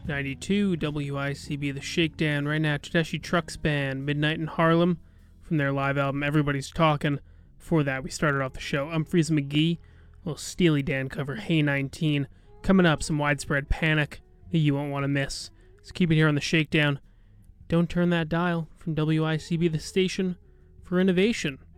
92 WICB The Shakedown. Right now, Tedeschi Trucks Band, Midnight in Harlem, from their live album Everybody's Talking. Before that, we started off the show, Umphreys McGee, a little Steely Dan cover, Hey 19. Coming up, some Widespread Panic that you won't want to miss. So keep it here on The Shakedown. Don't turn that dial from WICB, the station for innovation.